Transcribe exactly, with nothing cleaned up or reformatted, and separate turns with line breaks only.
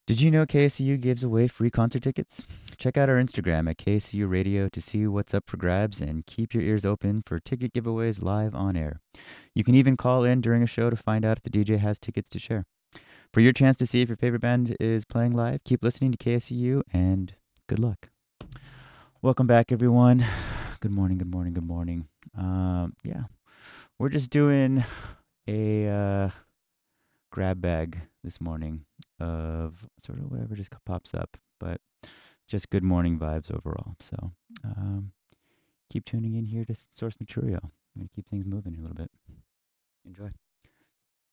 Did you know K S C U gives away free concert tickets? Check out our Instagram at K S C U Radio to see what's up for grabs and keep your ears open for ticket giveaways live on air. You can even call in during a show to find out if the D J has tickets to share. For your chance to see if your favorite band is playing live, keep listening to K S C U and good luck. Welcome back, everyone. Good morning, good morning, good morning. Um, yeah, we're just doing a uh, grab bag this morning of sort of whatever just pops up, but just good morning vibes overall. So um, keep tuning in here to source material. I'm going to keep things moving a little bit. Enjoy.